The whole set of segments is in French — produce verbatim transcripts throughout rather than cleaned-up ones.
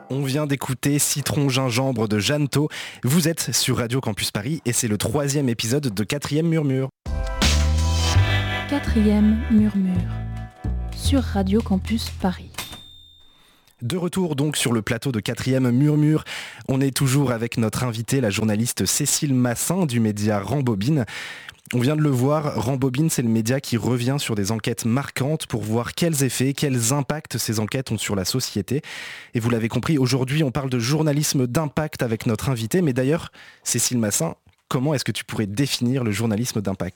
On vient d'écouter Citron Gingembre de Jeannetot. Vous êtes sur Radio Campus Paris et c'est le troisième épisode de Quatrième Murmure. Quatrième Murmure sur Radio Campus Paris. De retour donc sur le plateau de Quatrième Murmure. On est toujours avec notre invitée, la journaliste Cécile Massin du média Rambobine. On vient de le voir, Rambobine, c'est le média qui revient sur des enquêtes marquantes pour voir quels effets, quels impacts ces enquêtes ont sur la société. Et vous l'avez compris, aujourd'hui on parle de journalisme d'impact avec notre invitée. Mais d'ailleurs, Cécile Massin, comment est-ce que tu pourrais définir le journalisme d'impact ?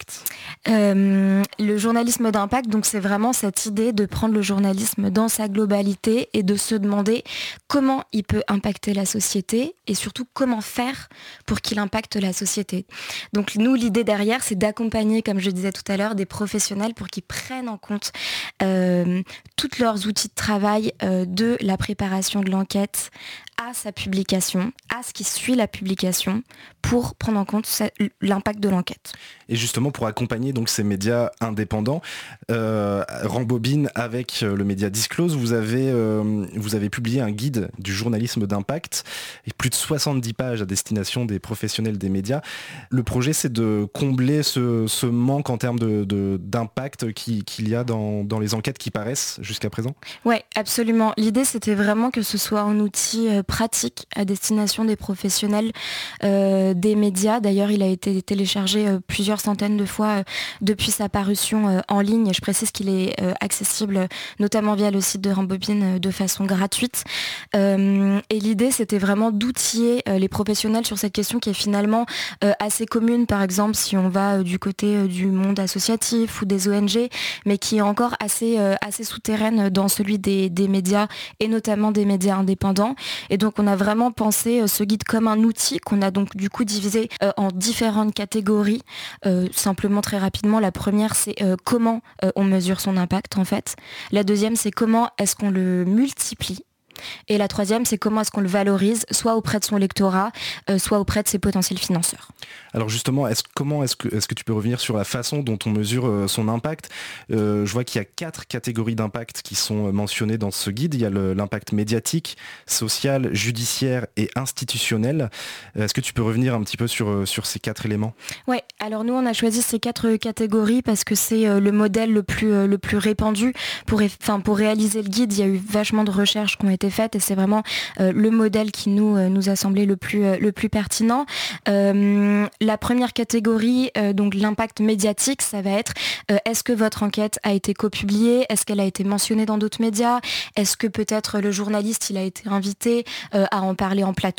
euh, Le journalisme d'impact, donc c'est vraiment cette idée de prendre le journalisme dans sa globalité et de se demander comment il peut impacter la société et surtout comment faire pour qu'il impacte la société. Donc nous, l'idée derrière, c'est d'accompagner, comme je disais tout à l'heure, des professionnels pour qu'ils prennent en compte euh, tous leurs outils de travail euh, de la préparation de l'enquête à sa publication, à ce qui suit la publication, pour prendre en compte l'impact de l'enquête. Et justement, pour accompagner donc ces médias indépendants, euh, Rambobine avec le média Disclose, vous avez, euh, vous avez publié un guide du journalisme d'impact et plus de soixante-dix pages à destination des professionnels des médias. Le projet, c'est de combler ce, ce manque en termes de, de, d'impact qui, qu'il y a dans, dans les enquêtes qui paraissent jusqu'à présent ? Oui, absolument. L'idée, c'était vraiment que ce soit un outil euh, pratique à destination des professionnels euh, des médias. D'ailleurs, il a été téléchargé euh, plusieurs centaines de fois euh, depuis sa parution euh, en ligne. Je précise qu'il est euh, accessible euh, notamment via le site de Rambobine euh, de façon gratuite. Euh, et l'idée, c'était vraiment d'outiller euh, les professionnels sur cette question qui est finalement euh, assez commune, par exemple, si on va euh, du côté euh, du monde associatif ou des O N G, mais qui est encore assez, euh, assez souterraine dans celui des, des médias et notamment des médias indépendants. Et donc, on a vraiment pensé euh, ce guide comme un outil qu'on a donc du coup divisé euh, en différentes catégories. Euh, simplement, très rapidement, la première, c'est euh, comment euh, on mesure son impact, en fait. La deuxième, c'est comment est-ce qu'on le multiplie. Et la troisième, c'est comment est-ce qu'on le valorise, soit auprès de son lectorat, euh, soit auprès de ses potentiels financeurs. Alors justement, est-ce, comment est-ce que, est-ce que tu peux revenir sur la façon dont on mesure euh, son impact ? euh, Je vois qu'il y a quatre catégories d'impact qui sont mentionnées dans ce guide. Il y a le, l'impact médiatique, social, judiciaire et institutionnel. Euh, est-ce que tu peux revenir un petit peu sur, sur ces quatre éléments ? Oui, alors nous, on a choisi ces quatre catégories parce que c'est euh, le modèle le plus, euh, le plus répandu. Pour, enfin, pour réaliser le guide, il y a eu vachement de recherches qui ont été faites et c'est vraiment euh, le modèle qui nous, euh, nous a semblé le plus, euh, le plus pertinent. Euh, la première catégorie, euh, donc l'impact médiatique, ça va être euh, est-ce que votre enquête a été copubliée ? Est-ce qu'elle a été mentionnée dans d'autres médias ? Est-ce que peut-être le journaliste il a été invité euh, à en parler en plateau ?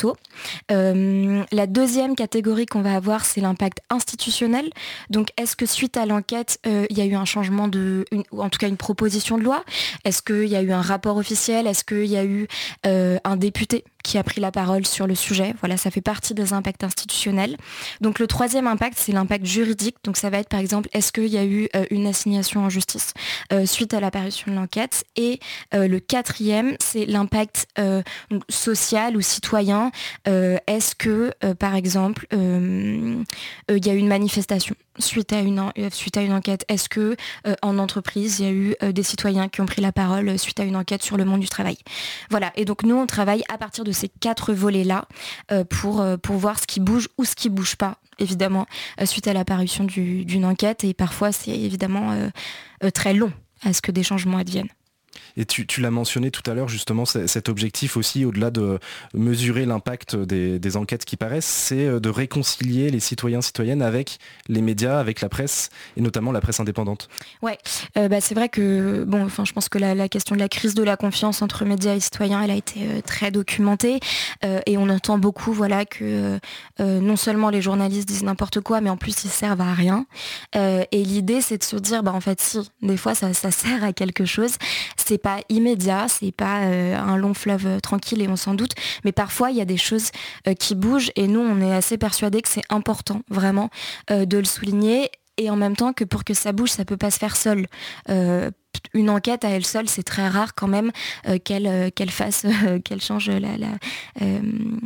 euh, La deuxième catégorie qu'on va avoir, c'est l'impact institutionnel. Donc est-ce que suite à l'enquête, euh, il y a eu un changement de, une, ou en tout cas une proposition de loi ? Est-ce qu'il y a eu un rapport officiel ? Est-ce qu'il y a eu euh, un député qui a pris la parole sur le sujet? Voilà, ça fait partie des impacts institutionnels. Donc le troisième impact, c'est l'impact juridique. Donc ça va être par exemple, est-ce qu'il y a eu euh, une assignation en justice euh, suite à l'apparition de l'enquête? Et euh, le quatrième, c'est l'impact euh, donc, social ou citoyen. Euh, est-ce que, euh, par exemple, euh, euh, il y a eu une manifestation suite à une, euh, suite à une enquête? Est-ce que euh, en entreprise, il y a eu euh, des citoyens qui ont pris la parole euh, suite à une enquête sur le monde du travail? Voilà, et donc nous, on travaille à partir de ces quatre volets-là euh, pour, euh, pour voir ce qui bouge ou ce qui bouge pas, évidemment, euh, suite à l'apparition du, d'une enquête. Et parfois, c'est évidemment euh, euh, très long à ce que des changements adviennent. Et tu, tu l'as mentionné tout à l'heure, justement, cet objectif aussi, au-delà de mesurer l'impact des, des enquêtes qui paraissent, c'est de réconcilier les citoyens, citoyennes avec les médias, avec la presse, et notamment la presse indépendante. Ouais, euh, bah, c'est vrai que, bon, enfin, je pense que la, la question de la crise de la confiance entre médias et citoyens, elle a été euh, très documentée, euh, et on entend beaucoup, voilà, que euh, non seulement les journalistes disent n'importe quoi, mais en plus ils servent à rien. Euh, et l'idée, c'est de se dire, bah en fait, si, des fois, ça, ça sert à quelque chose. C'est pas immédiat, c'est pas euh, un long fleuve euh, tranquille et on s'en doute, mais parfois il y a des choses euh, qui bougent et nous on est assez persuadés que c'est important vraiment euh, de le souligner et en même temps que pour que ça bouge ça peut pas se faire seul. Euh, une enquête à elle seule, c'est très rare quand même euh, qu'elle, euh, qu'elle fasse, euh, qu'elle change la, la, euh,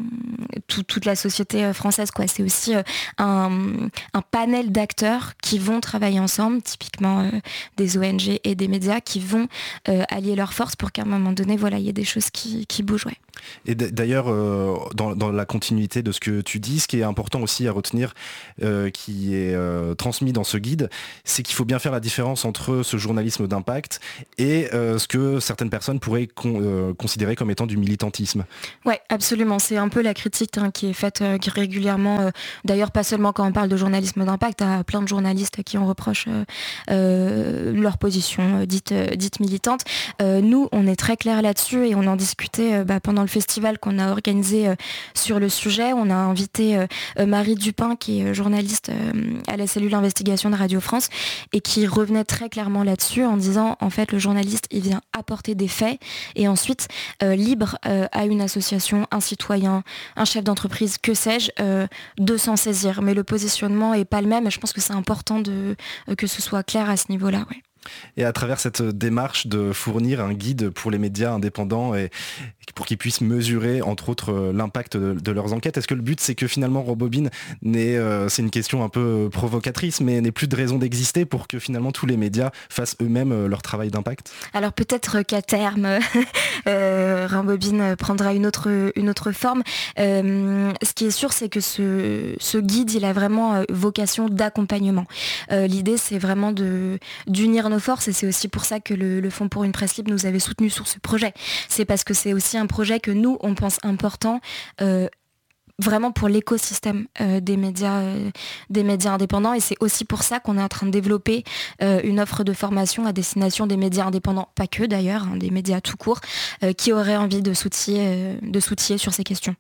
tout, toute la société française, quoi. C'est aussi euh, un, un panel d'acteurs qui vont travailler ensemble, typiquement euh, des O N G et des médias qui vont euh, allier leurs forces pour qu'à un moment donné, voilà, il y ait des choses qui, qui bougent. Ouais. Et d'ailleurs, euh, dans, dans la continuité de ce que tu dis, ce qui est important aussi à retenir, euh, qui est euh, transmis dans ce guide, c'est qu'il faut bien faire la différence entre ce journalisme d'impact et euh, ce que certaines personnes pourraient con, euh, considérer comme étant du militantisme. Oui, absolument. C'est un peu la critique hein, qui est faite euh, qui régulièrement, euh, d'ailleurs pas seulement quand on parle de journalisme d'impact, à plein de journalistes à qui on reproche euh, euh, leur position euh, dite, euh, dite militante. Euh, nous, on est très clair là-dessus et on en discutait euh, bah, pendant le festival qu'on a organisé euh, sur le sujet. On a invité euh, Marie Dupin, qui est journaliste euh, à la cellule investigation de Radio France et qui revenait très clairement là-dessus en disant en fait le journaliste il vient apporter des faits et ensuite euh, libre euh, à une association, un citoyen, un chef d'entreprise, que sais-je, euh, de s'en saisir. Mais le positionnement est pas le même et je pense que c'est important de, euh, que ce soit clair à ce niveau-là. Ouais. Et à travers cette démarche de fournir un guide pour les médias indépendants et pour qu'ils puissent mesurer entre autres l'impact de, de leurs enquêtes, est-ce que le but c'est que finalement Rambobine n'est, euh, c'est une question un peu provocatrice, mais n'ait plus de raison d'exister pour que finalement tous les médias fassent eux-mêmes leur travail d'impact? Alors peut-être qu'à terme, euh, Rambobine prendra une autre, une autre forme. Euh, ce qui est sûr, c'est que ce, ce guide, il a vraiment vocation d'accompagnement. Euh, l'idée, c'est vraiment de, d'unir nos forces et c'est aussi pour ça que le, le Fonds pour une presse libre nous avait soutenus sur ce projet. C'est parce que c'est aussi un projet que nous, on pense important euh, vraiment pour l'écosystème euh, des médias euh, des médias indépendants et c'est aussi pour ça qu'on est en train de développer euh, une offre de formation à destination des médias indépendants, pas que d'ailleurs, hein, des médias tout court, euh, qui auraient envie de s'outiller, euh, de s'outiller sur ces questions.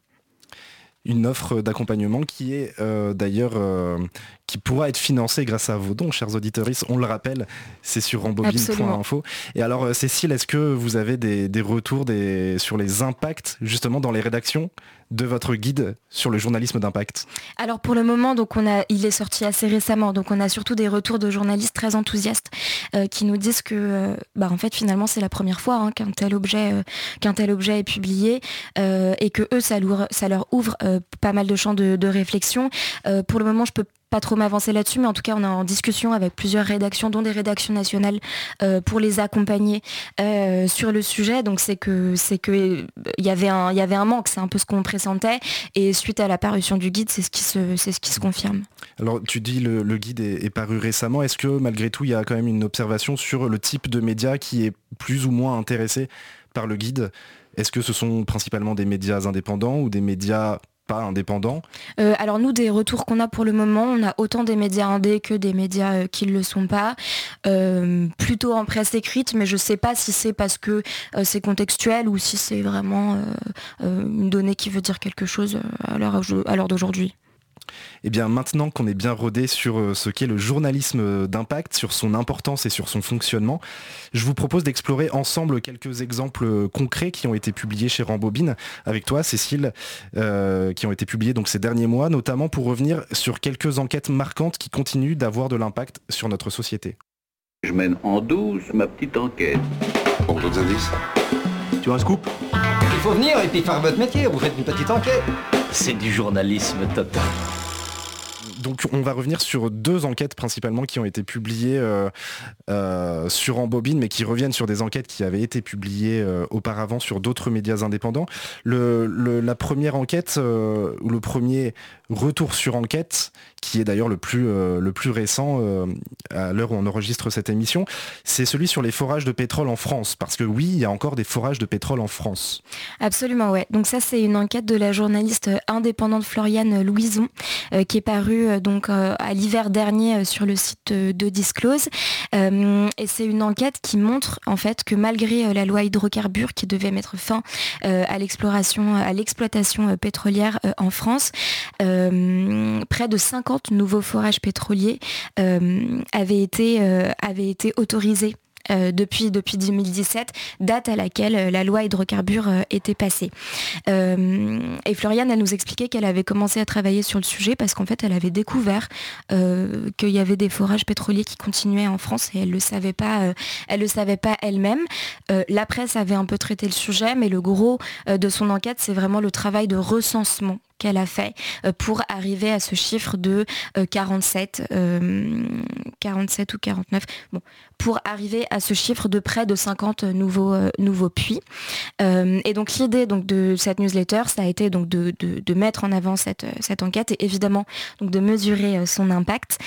Une offre d'accompagnement qui est euh, d'ailleurs euh, qui pourra être financée grâce à vos dons, chers auditeurs. On le rappelle, c'est sur rambobine point info. Et alors Cécile, est-ce que vous avez des, des retours des, sur les impacts justement dans les rédactions de votre guide sur le journalisme d'impact? Alors pour le moment, donc on a, il est sorti assez récemment, donc on a surtout des retours de journalistes très enthousiastes euh, qui nous disent que euh, bah, en fait finalement c'est la première fois hein, qu'un tel objet euh, qu'un tel objet est publié euh, et que eux ça, leur, ça leur ouvre euh, pas mal de champs de, de réflexion. Euh, pour le moment je peux pas trop m'avancer là-dessus, mais en tout cas on est en discussion avec plusieurs rédactions, dont des rédactions nationales, euh, pour les accompagner euh, sur le sujet. Donc c'est que c'est que il y avait un il y avait un manque, c'est un peu ce qu'on pressentait. Et suite à la parution du guide, c'est ce qui se c'est ce qui se confirme. Alors tu dis le, le guide est, est paru récemment. Est-ce que malgré tout il y a quand même une observation sur le type de médias qui est plus ou moins intéressé par le guide? Est-ce que ce sont principalement des médias indépendants ou des médias pas indépendants? euh, Alors nous, des retours qu'on a pour le moment, on a autant des médias indés que des médias euh, qui ne le sont pas, euh, plutôt en presse écrite, mais je ne sais pas si c'est parce que euh, c'est contextuel ou si c'est vraiment euh, euh, une donnée qui veut dire quelque chose à l'heure, à l'heure d'aujourd'hui. Eh bien maintenant qu'on est bien rodé sur ce qu'est le journalisme d'impact, sur son importance et sur son fonctionnement, je vous propose d'explorer ensemble quelques exemples concrets qui ont été publiés chez Rambobine, avec toi Cécile, euh, qui ont été publiés donc ces derniers mois, notamment pour revenir sur quelques enquêtes marquantes qui continuent d'avoir de l'impact sur notre société. Je mène en douce ma petite enquête. Pour d'autres indices? Tu as un scoop? Il faut venir et puis faire votre métier, vous faites une petite enquête. C'est du journalisme total. Donc on va revenir sur deux enquêtes principalement qui ont été publiées euh, euh, sur Rambobine, mais qui reviennent sur des enquêtes qui avaient été publiées euh, auparavant sur d'autres médias indépendants. Le, le, la première enquête, euh, ou le premier retour sur enquête, qui est d'ailleurs le plus, euh, le plus récent euh, à l'heure où on enregistre cette émission, c'est celui sur les forages de pétrole en France. Parce que oui, il y a encore des forages de pétrole en France. Absolument, ouais. Donc ça, c'est une enquête de la journaliste indépendante Floriane Louison, euh, qui est parue euh, donc, euh, à l'hiver dernier euh, sur le site euh, de Disclose. Euh, et c'est une enquête qui montre en fait que malgré euh, la loi hydrocarbures qui devait mettre fin euh, à l'exploration, à l'exploitation euh, pétrolière euh, en France, euh, près de cinquante nouveaux forages pétroliers euh, avaient été, euh, avaient été autorisés Euh, depuis, depuis deux mille dix-sept, date à laquelle euh, la loi hydrocarbures euh, était passée. Euh, et Floriane, elle nous expliquait qu'elle avait commencé à travailler sur le sujet parce qu'en fait, elle avait découvert euh, qu'il y avait des forages pétroliers qui continuaient en France et elle ne le savait pas, euh, elle le savait pas elle-même. Euh, la presse avait un peu traité le sujet, mais le gros euh, de son enquête, c'est vraiment le travail de recensement qu'elle a fait euh, pour arriver à ce chiffre de euh, quarante-sept, euh, quarante-sept ou quarante-neuf, bon, pour arriver à ce chiffre de près de cinquante nouveaux, euh, nouveaux puits. Euh, et donc l'idée donc, de cette newsletter, ça a été donc, de, de, de mettre en avant cette, cette enquête et évidemment donc, de mesurer son impact.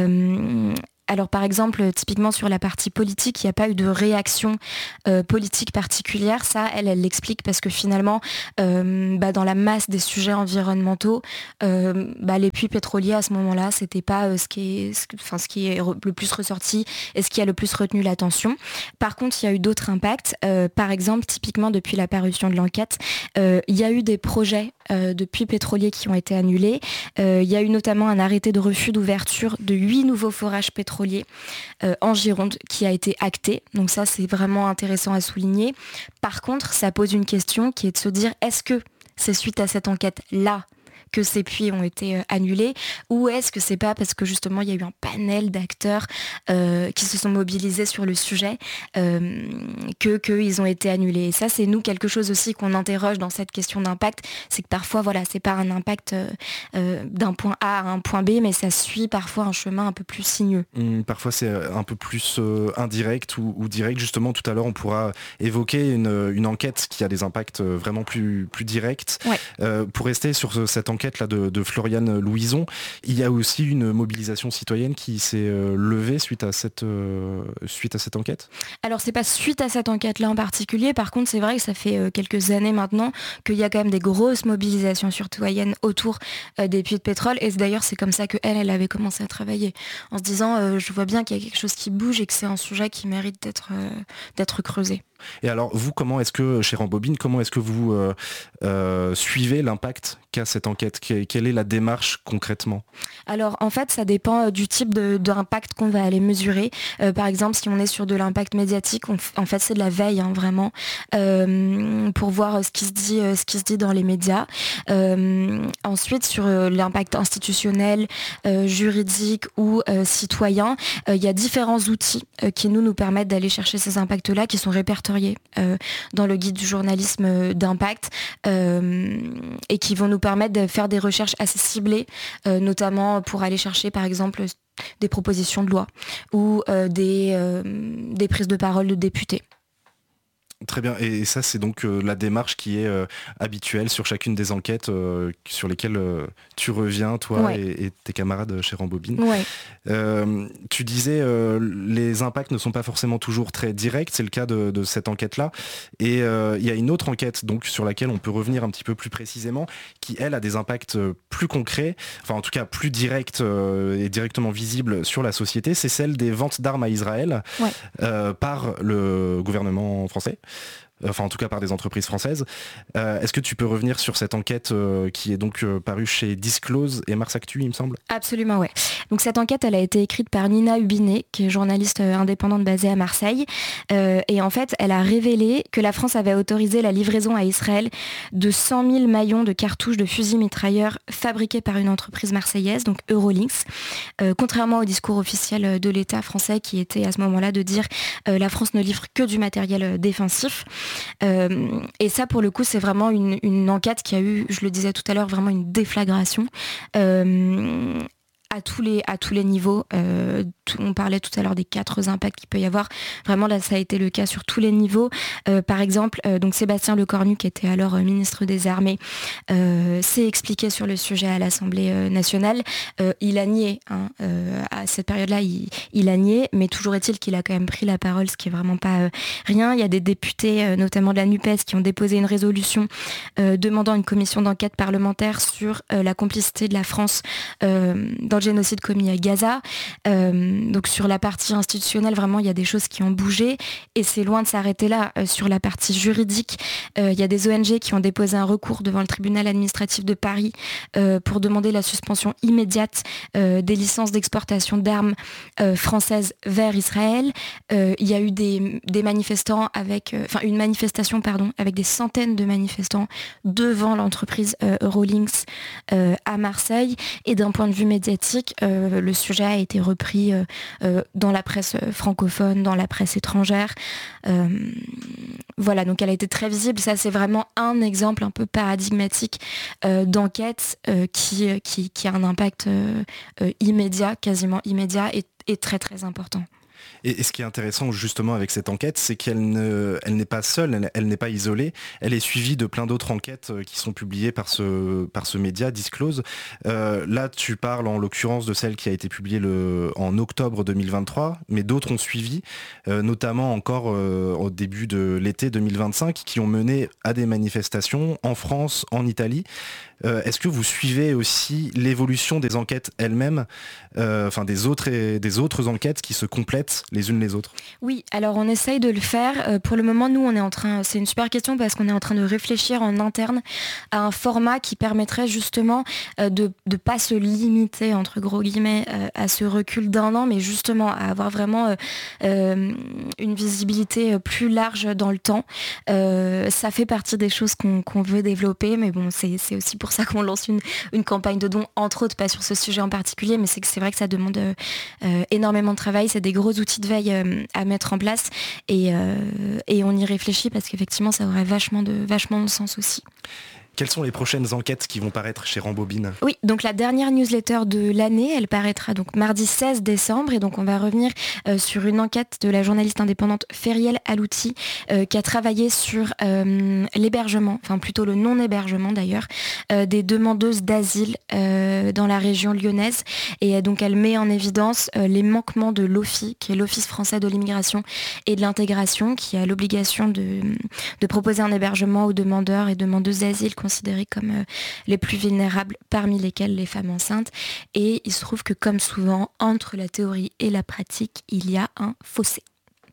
Euh, Alors par exemple, typiquement sur la partie politique, il n'y a pas eu de réaction euh, politique particulière. Ça, elle, elle l'explique parce que finalement, euh, bah, dans la masse des sujets environnementaux, euh, bah, les puits pétroliers à ce moment-là, c'était pas euh, ce qui est, ce, enfin, ce qui est re- le plus ressorti et ce qui a le plus retenu l'attention. Par contre, il y a eu d'autres impacts. Euh, par exemple, typiquement depuis la parution de l'enquête, euh, il y a eu des projets euh, de puits pétroliers qui ont été annulés. Euh, il y a eu notamment un arrêté de refus d'ouverture de huit nouveaux forages pétroliers Euh, en Gironde qui a été acté. Donc ça, c'est vraiment intéressant à souligner. Par contre, ça pose une question qui est de se dire, est-ce que c'est suite à cette enquête-là que ces puits ont été euh, annulés, ou est-ce que c'est pas parce que justement il y a eu un panel d'acteurs euh, qui se sont mobilisés sur le sujet euh, que qu'ils ont été annulés. Et ça, c'est nous quelque chose aussi qu'on interroge dans cette question d'impact, c'est que parfois voilà, c'est pas un impact euh, euh, d'un point A à un point B, mais ça suit parfois un chemin un peu plus sinueux. Mmh, parfois c'est un peu plus euh, indirect ou, ou direct. Justement, tout à l'heure on pourra évoquer une, une enquête qui a des impacts vraiment plus, plus directs. Ouais. Euh, pour rester sur ce, cette enquête là de, de Floriane Louison, il y a aussi une mobilisation citoyenne qui s'est euh, levée suite à cette, euh, suite à cette enquête. Alors c'est pas suite à cette enquête-là en particulier, par contre c'est vrai que ça fait euh, quelques années maintenant qu'il y a quand même des grosses mobilisations citoyennes autour euh, des puits de pétrole, et d'ailleurs c'est comme ça qu'elle, elle avait commencé à travailler, en se disant euh, je vois bien qu'il y a quelque chose qui bouge et que c'est un sujet qui mérite d'être, euh, d'être creusé. Et alors vous, comment est-ce que, chez Rambobine, comment est-ce que vous euh, euh, suivez l'impact qu'a cette enquête ? Quelle est la démarche concrètement ? Alors en fait ça dépend du type de, d'impact qu'on va aller mesurer. Euh, par exemple si on est sur de l'impact médiatique, on, en fait c'est de la veille hein, vraiment, euh, pour voir ce qui se dit, euh, ce qui se dit dans les médias. Euh, ensuite sur euh, l'impact institutionnel, euh, juridique ou euh, citoyen, il euh, y a différents outils euh, qui nous, nous permettent d'aller chercher ces impacts-là, qui sont répertoriés euh, dans le guide du journalisme d'impact euh, et qui vont nous permettre de faire des recherches assez ciblées, euh, notamment pour aller chercher par exemple des propositions de loi ou euh, des, euh, des prises de parole de députés. Très bien, et ça c'est donc euh, la démarche qui est euh, habituelle sur chacune des enquêtes euh, sur lesquelles euh, tu reviens, toi ouais. et, et tes camarades chez Rambobine. Ouais. Euh, tu disais euh, les impacts ne sont pas forcément toujours très directs, c'est le cas de, de cette enquête-là. Et il euh, y a une autre enquête donc, sur laquelle on peut revenir un petit peu plus précisément, qui elle a des impacts plus concrets, enfin en tout cas plus directs euh, et directement visibles sur la société, c'est celle des ventes d'armes à Israël ouais. euh, par le gouvernement français. Enfin en tout cas par des entreprises françaises. Euh, est-ce que tu peux revenir sur cette enquête euh, qui est donc euh, parue chez Disclose et Mars Actu, il me semble ? Absolument, ouais. Donc cette enquête, elle a été écrite par Nina Hubinet, qui est journaliste indépendante basée à Marseille. Euh, et en fait, elle a révélé que la France avait autorisé la livraison à Israël de cent mille maillons de cartouches de fusils mitrailleurs fabriqués par une entreprise marseillaise, donc Eurolinks. Euh, contrairement au discours officiel de l'État français qui était à ce moment-là de dire euh, la France ne livre que du matériel défensif. Euh, et ça, pour le coup, c'est vraiment une, une enquête qui a eu, je le disais tout à l'heure, vraiment une déflagration. Euh, à tous les, à tous les niveaux. Euh, tout, on parlait tout à l'heure des quatre impacts qu'il peut y avoir. Vraiment, là, ça a été le cas sur tous les niveaux. Euh, par exemple, euh, donc Sébastien Lecornu, qui était alors euh, ministre des Armées, euh, s'est expliqué sur le sujet à l'Assemblée euh, nationale. Euh, il a nié, hein, euh, à cette période-là, il, il a nié, mais toujours est-il qu'il a quand même pris la parole, ce qui est vraiment pas euh, rien. Il y a des députés, euh, notamment de la NUPES, qui ont déposé une résolution euh, demandant une commission d'enquête parlementaire sur euh, la complicité de la France euh, dans le génocide commis à Gaza. Euh, donc sur la partie institutionnelle, vraiment, il y a des choses qui ont bougé et c'est loin de s'arrêter là. Euh, sur la partie juridique, euh, il y a des O N G qui ont déposé un recours devant le tribunal administratif de Paris euh, pour demander la suspension immédiate euh, des licences d'exportation d'armes euh, françaises vers Israël. Euh, il y a eu des, des manifestants avec, enfin euh, une manifestation pardon, avec des centaines de manifestants devant l'entreprise euh, Eurolinks euh, à Marseille. Et d'un point de vue médiatique, climatique, euh, le sujet a été repris euh, euh, dans la presse francophone, dans la presse étrangère. Euh, voilà, donc elle a été très visible. Ça, c'est vraiment un exemple un peu paradigmatique euh, d'enquête euh, qui, qui, qui a un impact euh, euh, immédiat, quasiment immédiat, et, et très très important. Et, et ce qui est intéressant justement avec cette enquête, c'est qu'elle ne, elle n'est pas seule, elle, elle n'est pas isolée, elle est suivie de plein d'autres enquêtes qui sont publiées par ce, par ce média, Disclose. Euh, là, tu parles en l'occurrence de celle qui a été publiée le, en octobre deux mille vingt-trois, mais d'autres ont suivi, euh, notamment encore euh, au début de l'été deux mille vingt-cinq, qui ont mené à des manifestations en France, en Italie. Euh, est-ce que vous suivez aussi l'évolution des enquêtes elles-mêmes, euh, enfin des autres, et, des autres enquêtes qui se complètent les unes les autres? Oui, alors on essaye de le faire. Euh, pour le moment, nous, on est en train, c'est une super question parce qu'on est en train de réfléchir en interne à un format qui permettrait justement euh, de ne pas se limiter, entre gros guillemets, euh, à ce recul d'un an, mais justement à avoir vraiment euh, euh, une visibilité plus large dans le temps. Euh, ça fait partie des choses qu'on, qu'on veut développer, mais bon, c'est, c'est aussi pour ça qu'on lance une, une campagne de dons, entre autres, pas sur ce sujet en particulier, mais c'est que c'est vrai que ça demande euh, euh, énormément de travail, c'est des gros outils de veille euh, à mettre en place et, euh, et on y réfléchit parce qu'effectivement ça aurait vachement de, vachement de sens aussi. Quelles sont les prochaines enquêtes qui vont paraître chez Rambobine ? Oui, donc la dernière newsletter de l'année, elle paraîtra donc mardi seize décembre et donc on va revenir euh, sur une enquête de la journaliste indépendante Feriel Alouti euh, qui a travaillé sur euh, l'hébergement, enfin plutôt le non-hébergement d'ailleurs, euh, des demandeuses d'asile euh, dans la région lyonnaise et euh, donc elle met en évidence euh, les manquements de l'O F I, qui est l'Office français de l'immigration et de l'intégration, qui a l'obligation de, de proposer un hébergement aux demandeurs et demandeuses d'asile considérés comme euh, les plus vulnérables, parmi lesquels les femmes enceintes. Et il se trouve que, comme souvent, entre la théorie et la pratique, il y a un fossé.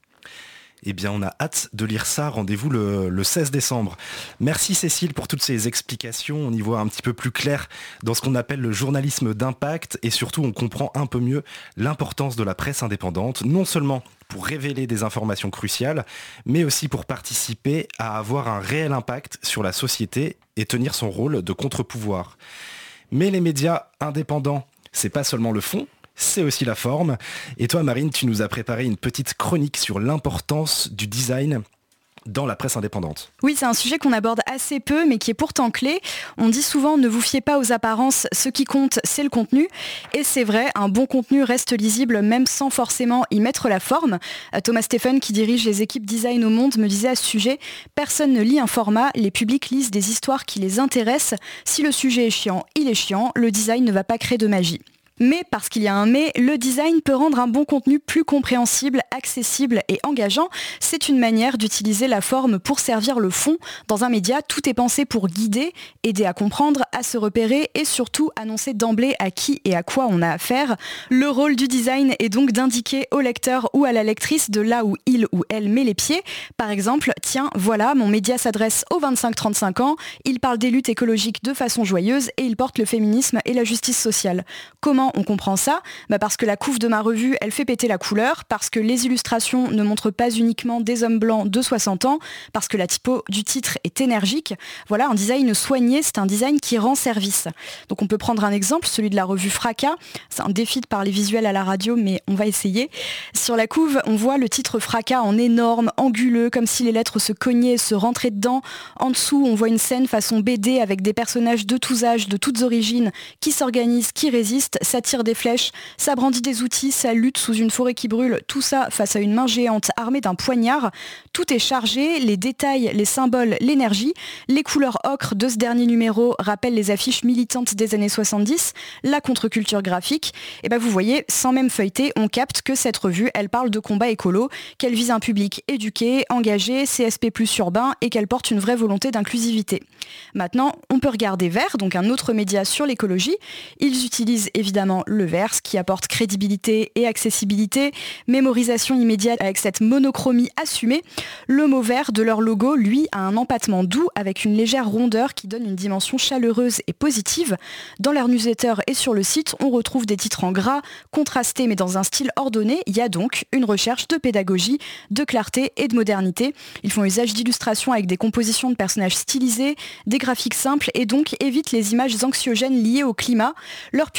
Eh bien, on a hâte de lire ça. Rendez-vous le, le seize décembre. Merci Cécile pour toutes ces explications. On y voit un petit peu plus clair dans ce qu'on appelle le journalisme d'impact et surtout, on comprend un peu mieux l'importance de la presse indépendante, non seulement pour révéler des informations cruciales, mais aussi pour participer à avoir un réel impact sur la société et tenir son rôle de contre-pouvoir. Mais les médias indépendants, c'est pas seulement le fond, c'est aussi la forme. Et toi, Marine, tu nous as préparé une petite chronique sur l'importance du design dans la presse indépendante. Oui, c'est un sujet qu'on aborde assez peu, mais qui est pourtant clé. On dit souvent, ne vous fiez pas aux apparences, ce qui compte, c'est le contenu. Et c'est vrai, un bon contenu reste lisible, même sans forcément y mettre la forme. Thomas Stephen, qui dirige les équipes design au Monde, me disait à ce sujet, personne ne lit un format, les publics lisent des histoires qui les intéressent. Si le sujet est chiant, il est chiant, le design ne va pas créer de magie. Mais, parce qu'il y a un mais, le design peut rendre un bon contenu plus compréhensible, accessible et engageant. C'est une manière d'utiliser la forme pour servir le fond. Dans un média, tout est pensé pour guider, aider à comprendre, à se repérer et surtout annoncer d'emblée à qui et à quoi on a affaire. Le rôle du design est donc d'indiquer au lecteur ou à la lectrice de là où il ou elle met les pieds. Par exemple, tiens, voilà, mon média s'adresse aux vingt-cinq trente-cinq ans, il parle des luttes écologiques de façon joyeuse et il porte le féminisme et la justice sociale. Comment on comprend ça ? Bah parce que la couve de ma revue, elle fait péter la couleur, parce que les illustrations ne montrent pas uniquement des hommes blancs de soixante ans, parce que la typo du titre est énergique. Voilà, un design soigné, c'est un design qui rend service. Donc on peut prendre un exemple, celui de la revue Fracas. C'est un défi de parler visuel à la radio, mais on va essayer. Sur la couve, on voit le titre Fracas en énorme, anguleux, comme si les lettres se cognaient et se rentraient dedans. En dessous, on voit une scène façon B D avec des personnages de tous âges, de toutes origines, qui s'organisent, qui résistent. Ça tire des flèches, ça brandit des outils, ça lutte sous une forêt qui brûle, tout ça face à une main géante armée d'un poignard. Tout est chargé, les détails, les symboles, l'énergie. Les couleurs ocre de ce dernier numéro rappellent les affiches militantes des années soixante-dix, la contre-culture graphique. Et ben vous voyez, sans même feuilleter, on capte que cette revue, elle parle de combat écolo, qu'elle vise un public éduqué, engagé, C S P plus urbain et qu'elle porte une vraie volonté d'inclusivité. Maintenant, on peut regarder Vert, donc un autre média sur l'écologie. Ils utilisent évidemment le vert, ce qui apporte crédibilité et accessibilité, mémorisation immédiate avec cette monochromie assumée. Le mot vert de leur logo, lui, a un empattement doux avec une légère rondeur qui donne une dimension chaleureuse et positive. Dans leur newsletter et sur le site, on retrouve des titres en gras, contrastés mais dans un style ordonné. Il y a donc une recherche de pédagogie, de clarté et de modernité. Ils font usage d'illustrations avec des compositions de personnages stylisés, des graphiques simples et donc évitent les images anxiogènes liées au climat. Leur public, ce sont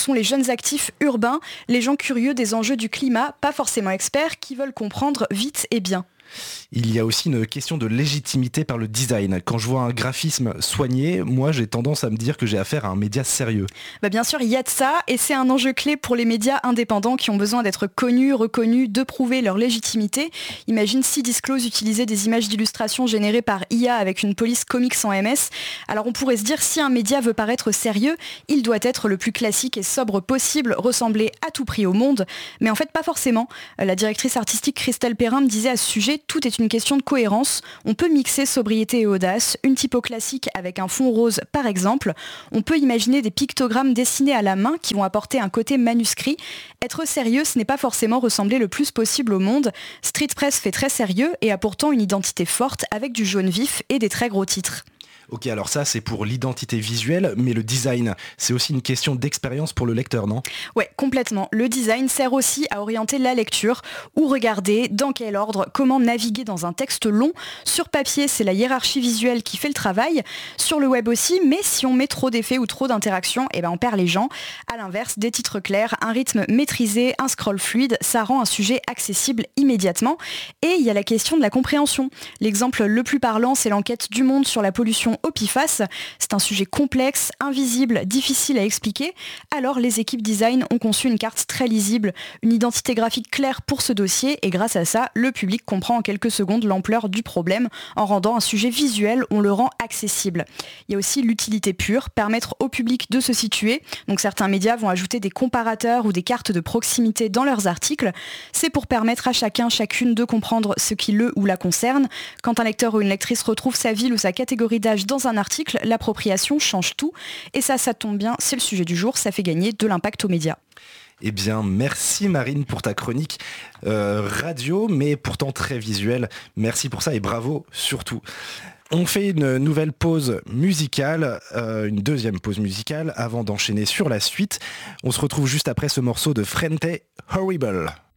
sont les jeunes actifs urbains, les gens curieux des enjeux du climat, pas forcément experts, qui veulent comprendre vite et bien. Il y a aussi une question de légitimité par le design. Quand je vois un graphisme soigné, moi j'ai tendance à me dire que j'ai affaire à un média sérieux. Bah bien sûr, il y a de ça, et c'est un enjeu clé pour les médias indépendants qui ont besoin d'être connus, reconnus, de prouver leur légitimité. Imagine si Disclose utilisait des images d'illustration générées par I A avec une police comics en M S. Alors on pourrait se dire, si un média veut paraître sérieux, il doit être le plus classique et sobre possible, ressembler à tout prix au monde. Mais en fait, pas forcément. La directrice artistique Christelle Perrin me disait à ce sujet, tout est une question de cohérence. On peut mixer sobriété et audace, une typo classique avec un fond rose par exemple. On peut imaginer des pictogrammes dessinés à la main qui vont apporter un côté manuscrit. Être sérieux, ce n'est pas forcément ressembler le plus possible au monde. Street Press fait très sérieux et a pourtant une identité forte avec du jaune vif et des très gros titres. Ok, alors ça c'est pour l'identité visuelle, mais le design, c'est aussi une question d'expérience pour le lecteur, non ? Ouais, complètement. Le design sert aussi à orienter la lecture, où regarder, dans quel ordre, comment naviguer dans un texte long. Sur papier, c'est la hiérarchie visuelle qui fait le travail. Sur le web aussi, mais si on met trop d'effets ou trop d'interactions, eh ben on perd les gens. À l'inverse, des titres clairs, un rythme maîtrisé, un scroll fluide, ça rend un sujet accessible immédiatement. Et il y a la question de la compréhension. L'exemple le plus parlant, c'est l'enquête du Monde sur la pollution au P F A S. C'est un sujet complexe, invisible, difficile à expliquer. Alors les équipes design ont conçu une carte très lisible, une identité graphique claire pour ce dossier et grâce à ça, le public comprend en quelques secondes l'ampleur du problème. En rendant un sujet visuel, on le rend accessible. Il y a aussi l'utilité pure, permettre au public de se situer. Donc certains médias vont ajouter des comparateurs ou des cartes de proximité dans leurs articles. C'est pour permettre à chacun, chacune de comprendre ce qui le ou la concerne. Quand un lecteur ou une lectrice retrouve sa ville ou sa catégorie d'âge dans un article, l'appropriation change tout. Et ça, ça tombe bien, c'est le sujet du jour, ça fait gagner de l'impact aux médias. Eh bien, merci Marine pour ta chronique euh, radio, mais pourtant très visuelle. Merci pour ça et bravo surtout. On fait une nouvelle pause musicale, euh, une deuxième pause musicale, avant d'enchaîner sur la suite. On se retrouve juste après ce morceau de Frente Horrible.